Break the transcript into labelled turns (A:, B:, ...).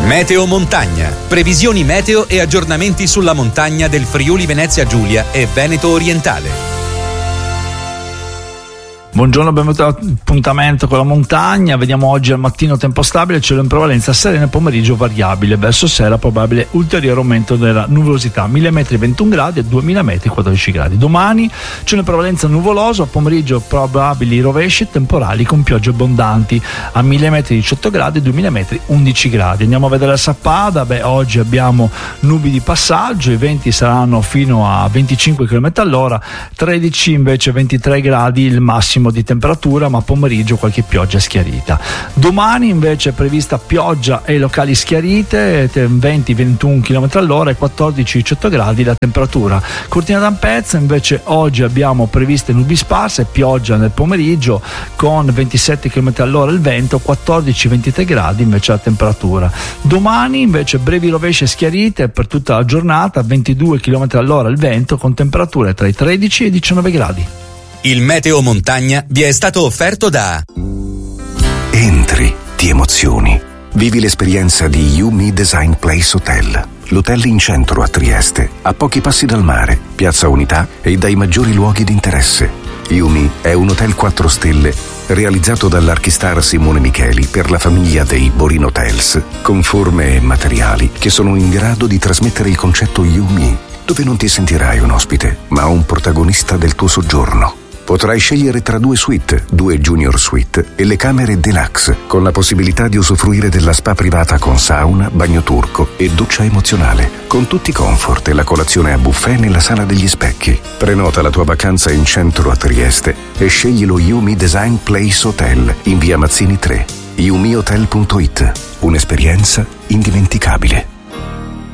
A: Meteo Montagna. Previsioni meteo e aggiornamenti sulla montagna del Friuli Venezia Giulia e Veneto Orientale.
B: Buongiorno, benvenuti all'appuntamento con la montagna. Vediamo oggi al mattino tempo stabile, cielo in prevalenza sereno e pomeriggio variabile. Verso sera probabile ulteriore aumento della nuvolosità, 1000 metri 21 gradi e 2000 metri 14 gradi. Domani cielo in prevalenza nuvoloso, a pomeriggio probabili rovesci temporali con piogge abbondanti, a 1000 metri 18 gradi e 2000 metri 11 gradi. Andiamo a vedere la Sappada. Oggi abbiamo nubi di passaggio, i venti saranno fino a 25 km all'ora, 13 invece 23 gradi il massimo di temperatura, ma pomeriggio qualche pioggia schiarita. Domani invece è prevista pioggia e locali schiarite, 20-21 km all'ora e 14-18 gradi la temperatura. Cortina d'Ampezzo invece oggi abbiamo previste nubi sparse, pioggia nel pomeriggio con 27 km all'ora il vento, 14-23 gradi invece la temperatura. Domani invece brevi rovesce e schiarite per tutta la giornata, 22 km all'ora il vento con temperature tra i 13 e i 19 gradi.
A: Il Meteo Montagna vi è stato offerto da
C: Entri, ti emozioni. Vivi l'esperienza di You-Me Design Place Hotel. L'hotel in centro a Trieste, a pochi passi dal mare, Piazza Unità e dai maggiori luoghi di interesse. You-Me è un hotel 4 stelle realizzato dall'archistar Simone Micheli per la famiglia dei Borin Hotels, con forme e materiali che sono in grado di trasmettere il concetto You-Me, dove non ti sentirai un ospite, ma un protagonista del tuo soggiorno. Potrai scegliere tra 2 suite, 2 junior suite e le camere deluxe, con la possibilità di usufruire della spa privata con sauna, bagno turco e doccia emozionale, con tutti i comfort e la colazione a buffet nella sala degli specchi. Prenota la tua vacanza in centro a Trieste e scegli lo You-Me Design Place Hotel in via Mazzini 3. youmehotel.it. Un'esperienza indimenticabile.